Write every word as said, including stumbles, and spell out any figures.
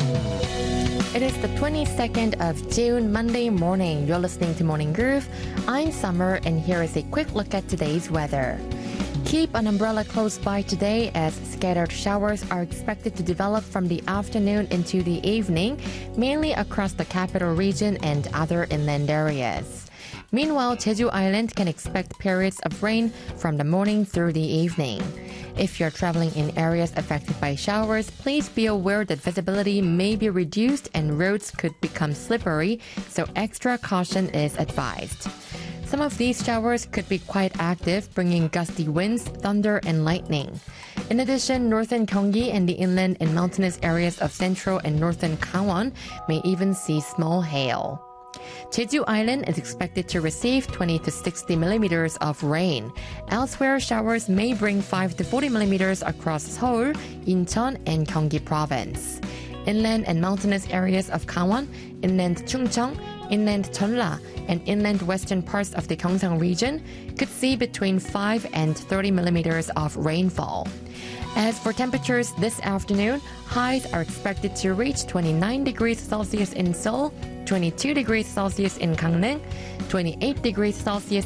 It is the twenty-second of June, Monday morning. You're listening to Morning Groove. I'm Summer, and here is a quick look at today's weather. Keep an umbrella close by today as scattered showers are expected to develop from the afternoon into the evening, mainly across the capital region and other inland areas. Meanwhile, Jeju Island can expect periods of rain from the morning through the evening. If you're traveling in areas affected by showers, please be aware that visibility may be reduced and roads could become slippery, so extra caution is advised. Some of these showers could be quite active, bringing gusty winds, thunder, and lightning. In addition, northern Gyeonggi and the inland and mountainous areas of central and northern Gangwon may even see small hail. Jeju Island is expected to receive twenty to sixty millimeters of rain. Elsewhere, showers may bring five to forty millimeters across Seoul, Incheon, and Gyeonggi province. Inland and mountainous areas of Gangwon, inland Chungcheong, inland Jeolla, and inland western parts of the Gyeongsang region could see between five and thirty millimeters of rainfall. As for temperatures this afternoon, highs are expected to reach twenty-nine degrees Celsius in Seoul, twenty-two degrees Celsius in Gangneung, twenty-eight degrees Celsius